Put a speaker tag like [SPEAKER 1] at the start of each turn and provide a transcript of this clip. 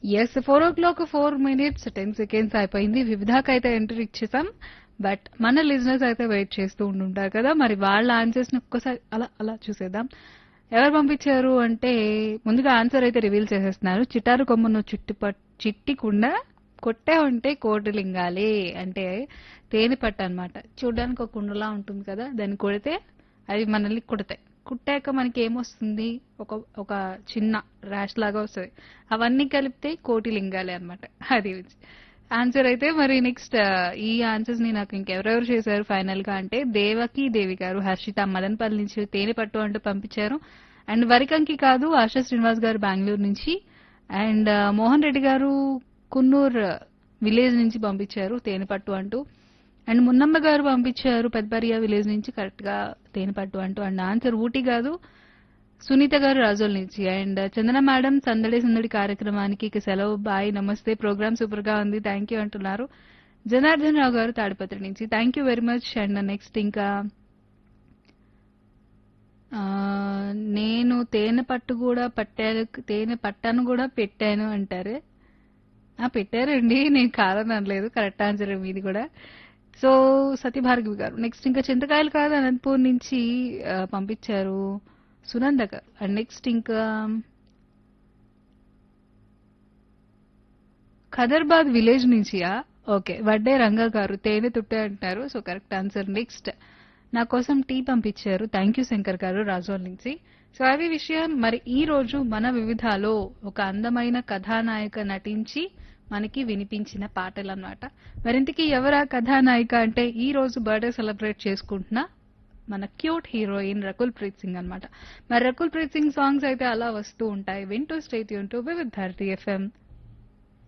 [SPEAKER 1] Yes 4:04 అయిపోయింది. వివిధాకైతే entry ఇచ్చేసాం. But మన లిజనర్స్ అయితే వెయిట్ చేస్తూ ఉండుంటారు కదా, మరి వాళ్ళ ఆన్సర్స్ ని ఒక్కసారి అలా అలా చూసేద్దాం. ఎవరు పంపించారు అంటే ముందుగా ఆన్సర్ అయితే రివీల్ చేసేస్తున్నారు. చిటారు కొమ్మును చిట్టికుండా కొట్టే ఉంటే కోటి లింగాలే అంటే తేనె పట్టు అనమాట. చూడడానికి ఒక కుండలా ఉంటుంది కదా, దాన్ని కొడితే అవి మనల్ని కుడతాయి. కుట్టాక మనకి ఏమొస్తుంది, ఒక ఒక చిన్న ర్యాష్ లాగా వస్తుంది. అవన్నీ కలిపితే కోటి లింగాలే అనమాట. అది ఆన్సర్ అయితే మరి నెక్స్ట్ ఈ ఆన్సర్స్ ని నాకు ఇంకెవరెవరు చేశారు ఫైనల్ గా అంటే దేవకి దేవి గారు హర్షిత మదన్పల్లి నుంచి తేనె పట్టు అంటూ పంపించారు. అండ్ వరికంకి కాదు ఆశా శ్రీనివాస్ గారు బెంగళూరు నుంచి. అండ్ మోహన్ రెడ్డి గారు కున్నూర్ విలేజ్ నుంచి పంపించారు తేనె పట్టు అంటూ. అండ్ మున్నమ్మ గారు పంపించారు పెద్దపరియా విలేజ్ నుంచి కరెక్ట్ గా తేనె పట్టు అంటూ. అండ్ ఆన్సర్ ఊటీ కాదు సునీత గారు రాజోల్ నుంచి. అండ్ చందన మేడం సందడి సందడి కార్యక్రమానికి ఇక సెలవు బాయ్ నమస్తే ప్రోగ్రామ్ సూపర్ గా ఉంది థ్యాంక్ యూ అంటున్నారు. జనార్దన్ రావు గారు తాడిపత్రి నుంచి thank you very much. And next ఇంకా ఆ, నేను తేనె పట్టు కూడా పట్టాను తేనె పట్టాను కూడా పెట్టాను అంటారు. పెట్టారండి, నేను కాదని అనలేదు. కరెక్ట్ ఆన్సర్ మీది కూడా. సో సత్యభార్గవి గారు నెక్స్ట్ ఇంకా చింతకాయలు కాదు అనంతపూర్ నుంచి పంపించారు సునంద గారు. అండ్ నెక్స్ట్ ఇంకా ఖదర్బాద్ విలేజ్ నుంచియా ఓకే వడ్డే రంగా గారు తేనె తుట్టే అంటారు. So correct answer. నెక్స్ట్ నా కోసం టీ పంపించారు థ్యాంక్ యూ శంకర్ గారు రాజోల్ నుంచి. సో అది విషయం. మరి ఈ రోజు మన వివిధాలో ఒక అందమైన కథానాయిక నటించి మనకి వినిపించిన పాటలు అన్నమాట. మరింతకీ ఎవరా కథానాయిక అంటే ఈ రోజు బర్త్డే సెలబ్రేట్ చేసుకుంటున్న మన క్యూట్ హీరోయిన్ రకుల్ ప్రీత్ సింగ్ అన్నమాట. మరి రకుల్ ప్రీత్ సింగ్ సాంగ్స్ అయితే అలా వస్తూ ఉంటాయి. వింటూ stay tune to Vividh Bharati FM.